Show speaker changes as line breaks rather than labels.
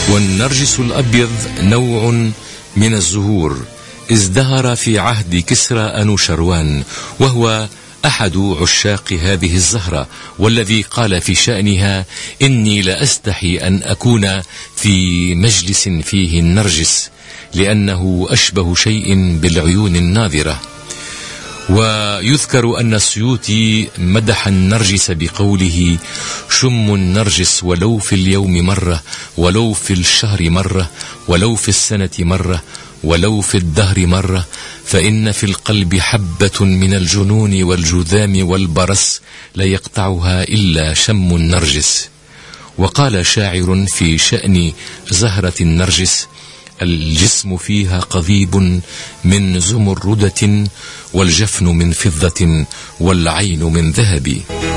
والنرجس الأبيض نوع من الزهور ازدهر في عهد كسرى أنوشروان، وهو أحد عشاق هذه الزهرة، والذي قال في شأنها: إني لأستحي أن أكون في مجلس فيه النرجس، لأنه أشبه شيء بالعيون الناظرة. ويذكر أن السيوطي مدح النرجس بقوله: شم النرجس ولو في اليوم مرة، ولو في الشهر مرة، ولو في السنة مرة، ولو في الدهر مرة، فإن في القلب حبة من الجنون والجذام والبرص لا يقطعها إلا شم النرجس. وقال شاعر في شأن زهرة النرجس: الجسم فيها قضيب من زمردة، والجفن من فضة، والعين من ذهب.